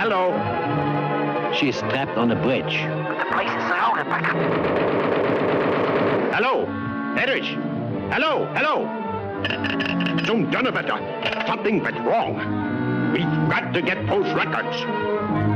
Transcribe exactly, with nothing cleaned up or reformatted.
Hello. She's trapped on a bridge. The place is surrounded by... Hello. Edrich. Hello. Hello. Soon, Donnerwetter. Something went wrong. We've got to get those records.